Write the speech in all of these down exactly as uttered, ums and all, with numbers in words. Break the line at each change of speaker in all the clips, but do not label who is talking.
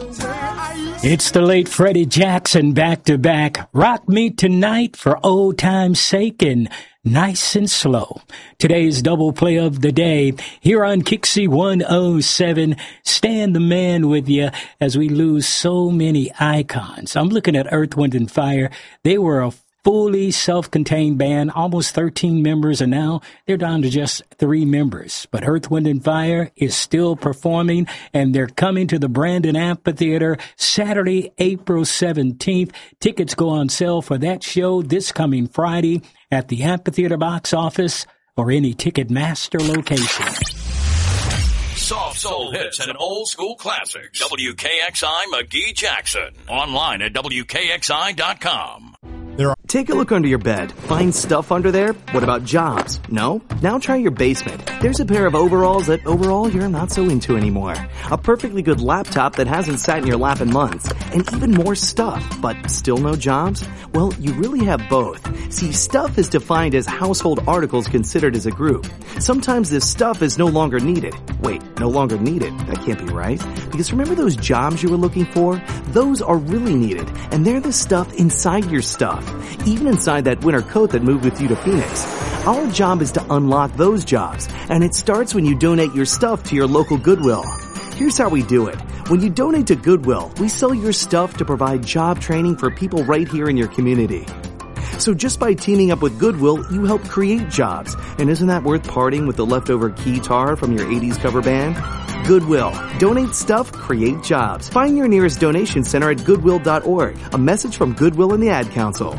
It's the late Freddie Jackson back-to-back. Rock Me Tonight for old time's sake and Nice and Slow. Today's double play of the day here on Kixie one oh seven. Stan the Man with you as we lose so many icons. I'm looking at Earth, Wind and Fire. They were a fully self-contained band, almost thirteen members, and now they're down to just three members. But Earth, Wind and Fire is still performing, and they're coming to the Brandon Amphitheater Saturday, April seventeenth. Tickets go on sale for that show this coming Friday at the Amphitheater box office or any Ticketmaster location.
Soft soul hits and old school classics. W K X I McGee Jackson. Online at W K X I dot com.
Take a look under your bed. Find stuff under there? What about jobs? No? Now try your basement. There's a pair of overalls that overall you're not so into anymore. A perfectly good laptop that hasn't sat in your lap in months. And even more stuff, but still no jobs? Well, you really have both. See, stuff is defined as household articles considered as a group. Sometimes this stuff is no longer needed. Wait, no longer needed? That can't be right. Because remember those jobs you were looking for? Those are really needed, and they're the stuff inside your stuff. Even inside that winter coat that moved with you to Phoenix. Our job is to unlock those jobs, and it starts when you donate your stuff to your local Goodwill. Here's how we do it. When you donate to Goodwill, we sell your stuff to provide job training for people right here in your community. So just by teaming up with Goodwill, you help create jobs. And isn't that worth parting with the leftover guitar from your eighties cover band? Goodwill. Donate stuff, create jobs. Find your nearest donation center at goodwill dot org. A message from Goodwill and the Ad Council.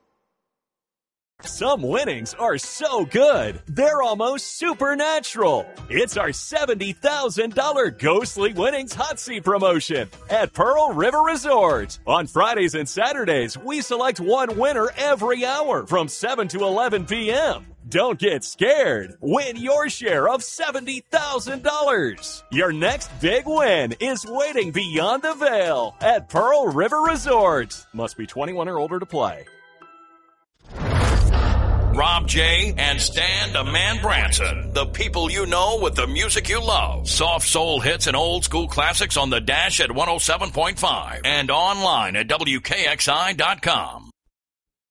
Some winnings are so good, they're almost supernatural. It's our seventy thousand dollars Ghostly Winnings Hot Seat promotion at Pearl River Resort. On Fridays and Saturdays, we select one winner every hour from seven to eleven p.m. Don't get scared. Win your share of seventy thousand dollars. Your next big win is waiting beyond the veil at Pearl River Resort. Must be twenty-one or older to play.
Rob J. and Stan the Man Branson. The people you know with the music you love. Soft soul hits and old school classics on the Dash at one oh seven point five and online at W K X I dot com.